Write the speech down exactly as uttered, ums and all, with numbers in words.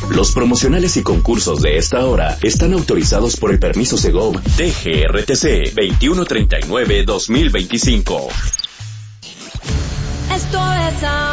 Los promocionales y concursos de esta hora están autorizados por el permiso Segov D G R T C veintiuno treinta y nueve dos mil veinticinco. Esto es